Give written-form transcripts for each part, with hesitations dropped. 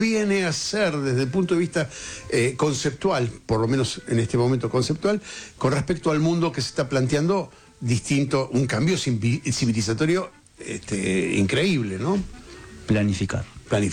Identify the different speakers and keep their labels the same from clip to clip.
Speaker 1: viene a ser desde el punto de vista conceptual, por lo menos en este momento conceptual, con respecto al mundo que se está planteando distinto, un cambio civilizatorio increíble, ¿no?
Speaker 2: Planificar.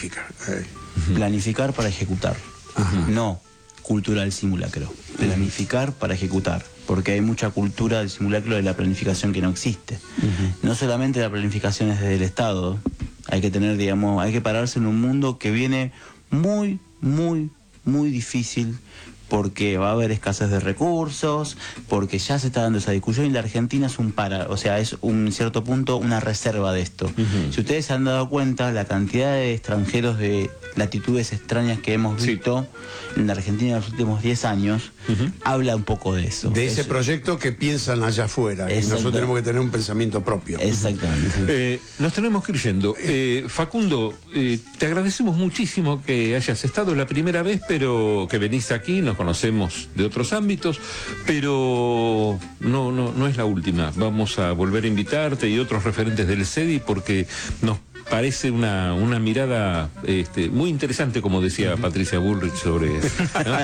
Speaker 2: Planificar para ejecutar. No cultura del simulacro. Planificar para ejecutar. Porque hay mucha cultura del simulacro de la planificación que no existe. No solamente la planificación es desde el Estado. Hay que tener, digamos, hay que pararse en un mundo que viene muy, muy, muy difícil, porque va a haber escasez de recursos, porque ya se está dando esa discusión y la Argentina es es un cierto punto una reserva de esto. Si ustedes se han dado cuenta, la cantidad de extranjeros de latitudes extrañas que hemos visto en la Argentina en los últimos 10 años, habla un poco de eso.
Speaker 1: De ese proyecto que piensan allá afuera, y nosotros tenemos que tener un pensamiento propio.
Speaker 3: Exactamente. Nos tenemos que ir yendo. Facundo, te agradecemos muchísimo que hayas estado la primera vez, pero que venís aquí, nos conocemos de otros ámbitos, pero no es la última. Vamos a volver a invitarte y otros referentes del CEDI porque nos parece una mirada muy interesante, como decía Patricia Bullrich sobre ¿no?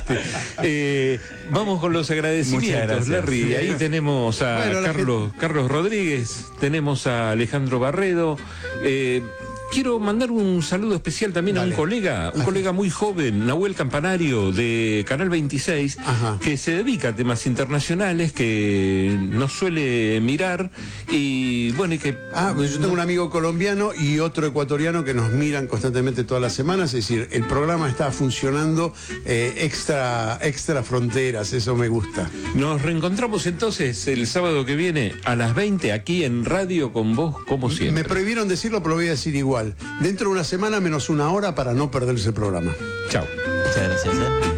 Speaker 3: Vamos con los agradecimientos, Larry. Ahí tenemos a Carlos Rodríguez, tenemos a Alejandro Barredo. Quiero mandar un saludo especial también a un colega muy joven, Nahuel Campanario, de Canal 26, que se dedica a temas internacionales, que nos suele mirar y bueno, y que...
Speaker 1: pues yo tengo un amigo colombiano y otro ecuatoriano que nos miran constantemente todas las semanas, es decir, el programa está funcionando extra fronteras, eso me gusta.
Speaker 3: Nos reencontramos entonces el sábado que viene a las 20 aquí en Radio con Vos, como siempre.
Speaker 1: Me prohibieron decirlo, pero lo voy a decir igual. Dentro de una semana menos una hora para no perderse el programa.
Speaker 3: Chao.
Speaker 2: Muchas gracias.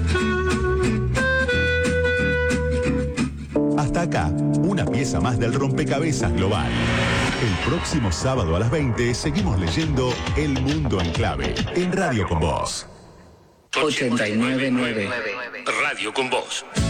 Speaker 4: Hasta acá, una pieza más del rompecabezas global. El próximo sábado a las 20 seguimos leyendo El Mundo en Clave en Radio con Vos.
Speaker 5: 89.9
Speaker 6: Radio con Vos.